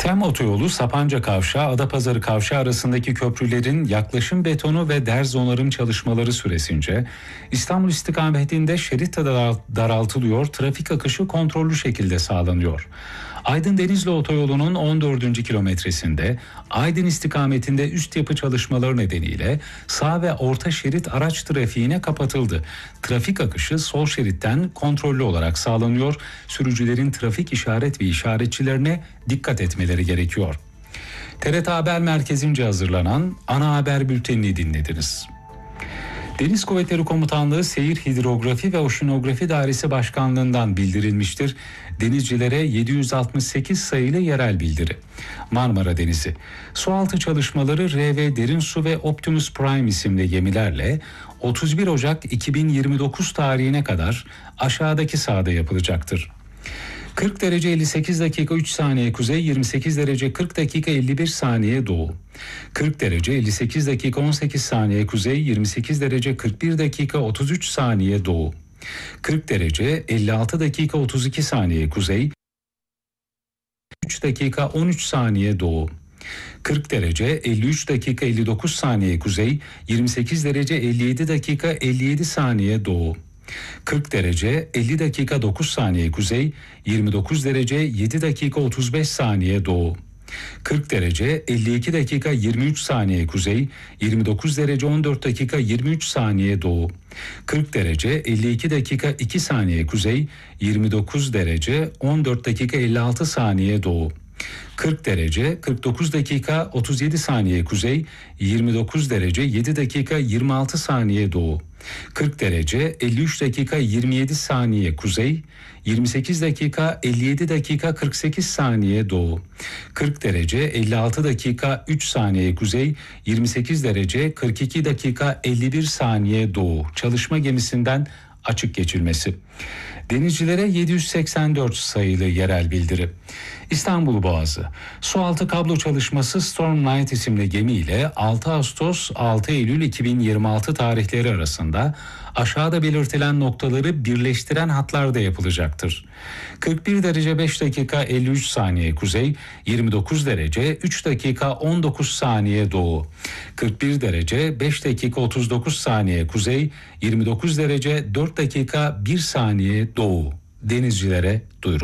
Şem Otoyolu Sapanca Kavşağı Adapazarı Kavşağı arasındaki köprülerin yaklaşım betonu ve derz onarım çalışmaları süresince İstanbul istikametinde şerit daraltılıyor, trafik akışı kontrollü şekilde sağlanıyor. Aydın Denizli Otoyolu'nun 14. kilometresinde Aydın istikametinde üst yapı çalışmaları nedeniyle sağ ve orta şerit araç trafiğine kapatıldı. Trafik akışı sol şeritten kontrollü olarak sağlanıyor. Sürücülerin trafik işaret ve işaretçilerine dikkat etmeleri gerekiyor. TRT Haber Merkezi'nce hazırlanan ana haber bültenini dinlediniz. Deniz Kuvvetleri Komutanlığı Seyir Hidrografi ve Oşinografi Dairesi Başkanlığı'ndan bildirilmiştir. Denizcilere 768 sayılı yerel bildiri. Marmara Denizi. Sualtı çalışmaları RV Derin Su ve Optimus Prime isimli gemilerle 31 Ocak 2029 tarihine kadar aşağıdaki sahada yapılacaktır. 40 derece 58 dakika 3 saniye kuzey, 28 derece 40 dakika 51 saniye doğu. 40 derece 58 dakika 18 saniye kuzey, 28 derece 41 dakika 33 saniye doğu. 40 derece 56 dakika 32 saniye kuzey, 3 dakika 13 saniye doğu. 40 derece 53 dakika 59 saniye kuzey, 28 derece 57 dakika 57 saniye doğu. 40 derece 50 dakika 9 saniye kuzey, 29 derece 7 dakika 35 saniye doğu. 40 derece 52 dakika 23 saniye kuzey, 29 derece 14 dakika 23 saniye doğu. 40 derece 52 dakika 2 saniye kuzey, 29 derece 14 dakika 56 saniye doğu. 40 derece 49 dakika 37 saniye kuzey, 29 derece 7 dakika 26 saniye doğu. 40 derece 53 dakika 27 saniye kuzey, 28 dakika 57 dakika 48 saniye doğu. 40 derece 56 dakika 3 saniye kuzey, 28 derece 42 dakika 51 saniye doğu. Çalışma gemisinden açık geçilmesi. Denizcilere 784 sayılı yerel bildiri. İstanbul Boğazı. Sualtı kablo çalışması Storm Night isimli gemi ile 6 Ağustos 6 Eylül 2026 tarihleri arasında aşağıda belirtilen noktaları birleştiren hatlarda yapılacaktır. 41 derece 5 dakika 53 saniye kuzey, 29 derece 3 dakika 19 saniye doğu. 41 derece 5 dakika 39 saniye kuzey, 29 derece 4 dakika 1 saniye doğu. Denizcilere duyuruldu.